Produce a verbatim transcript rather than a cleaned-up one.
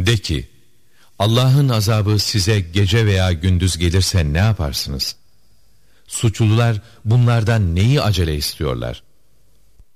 De ki, Allah'ın azabı size gece veya gündüz gelirse ne yaparsınız? Suçlular bunlardan neyi acele istiyorlar?